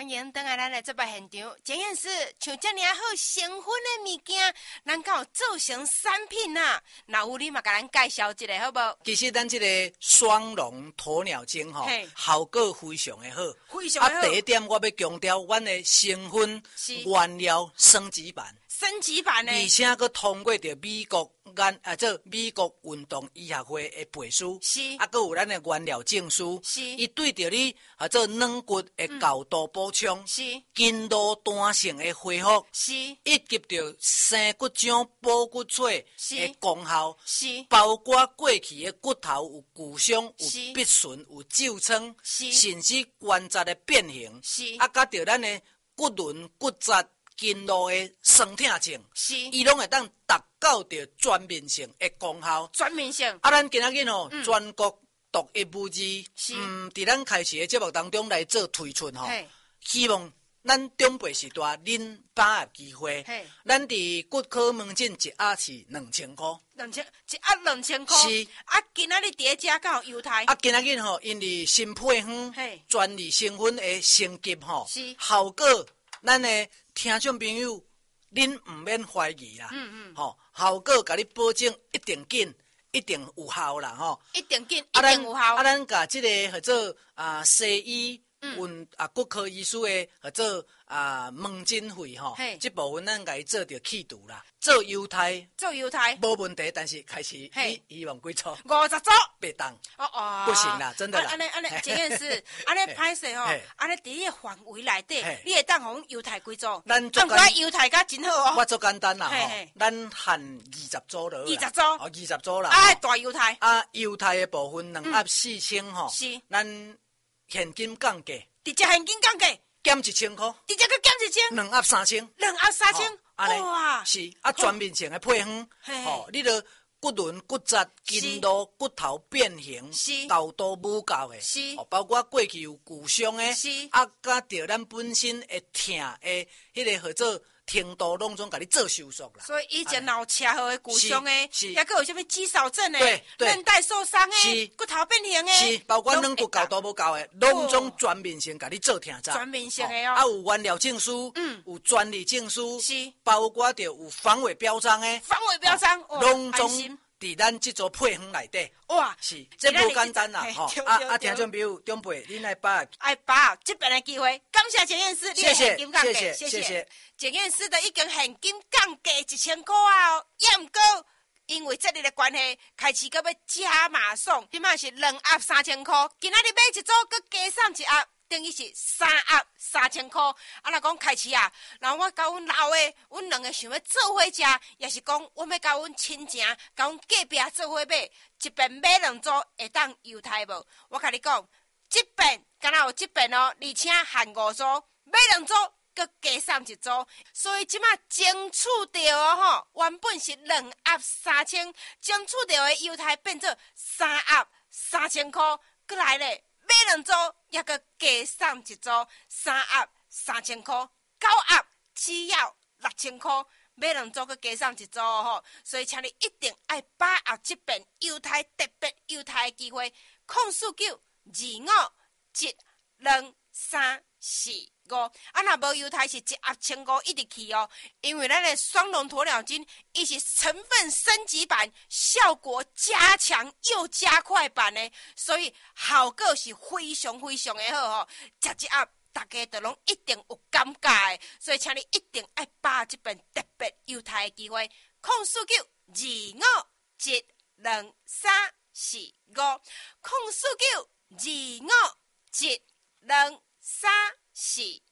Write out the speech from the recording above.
欢迎登来咱的节目现场。检验师像这么好成分的物件，咱敢有做成产品啊？那有你嘛，甲咱介绍一下好不好？ 其实咱这个双龙鸵鸟精效果非常的好， 非常的好。 第一点，我要强调，阮的成分原料升级版。 升级版呢， 而且佫通过着美国美国运动医学会的背书，佫有咱的原料证书，伊对着你软骨的厚度补充，筋络弹性的恢复，以及着生骨浆补骨髓的功效，包括过去的骨头有骨伤、有必损、有皱疮，甚至关节的变形，甲着咱的骨轮骨质筋络的酸痛症，伊拢会当达到着全面性的功效。 全面性。 咱今仔日全国独一无二，伫咱开始的节目当中来做推出希望咱长辈时代恁把握机会。咱伫骨科门诊一盒是2000块 ，2000一盒2000块。是今仔日伫遮敢有优待。 今仔日因为新配方专利成分的升级效果，咱的听众朋友，恁唔免怀疑啦。效果甲你保证一定紧，一定有效啦。 一定紧，一定有效。 咱甲这个叫做西医骨科医师的叫做门诊费这部分咱甲伊做着去除啦，做优待无问题，但是开始希望几组 50组别当不行啦，真的啦。 安尼检验师，安尼歹势安尼伫你的范围内底，你会当互优待几组？咱优待甲真好我做简单啦咱限20组了，20组啦， 大优待优待的部分2盒4000 是咱现金降价， 直接现金降价， 减1000块， 直接佮减1000，2 盒3000， 哇， 是全面性的配方，你著骨轮、骨质、筋络、骨头变形，厚度无够的，包括过去有骨伤的，甲着咱本身会痛的，迄个叫做程度拢总甲你做手术啦。 所以以前有车祸的、骨伤的，也个有啥物肌少症的、韧带受伤的、骨头变形的， 包括软骨厚度无够的，拢总全面性甲你做听查。 全面性的有原料证书，有专利证书，包括着有防伪标章的，拢总伫咱这组配方内底。 哇， 是，这不简单啦！听众朋友长辈，恁来把这边的机会，感谢检验师， 谢谢。 检验师的已经现金降价1000块哦，也毋过因为这里的关系，开始搁要加码送，即卖是2盒3000块，今仔日买一组，搁加送一盒。等于是3盒3000块。若讲开始然后我甲阮老的，阮两个想要做伙食，也是讲我要甲阮亲情、甲阮隔壁做伙买，一遍买2组会当优待无？我甲你讲，这遍敢若有这遍而且限5组，买2组搁加送1组，所以即马争取到原本是2盒3000，争取到的优待变做3盒3000块，搁来咧。买2组，也搁加送1组，3盒3000块，9盒只要6000块，买2组搁加送1组所以请你一定要把握这遍优待特别优待的机会，04925722345。若无优待是1盒1500一直去因为咱的双龙鸵鸟精，伊是成分升级版，效果加强又加快版的，所以效果是非常非常的好食一盒，大家都拢一定有感觉的，所以请你一定要把握这本特别优待的机会，04925722345，04925722345。